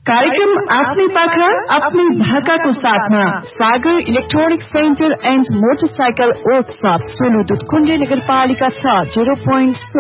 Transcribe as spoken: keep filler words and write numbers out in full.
कार्यक्रम आफ्नै पाखा आफ्नै भाकाको साथमा सागर electronic centre and motorcycle workshop Solu Dudhkund नगरपालिका छ, शून्य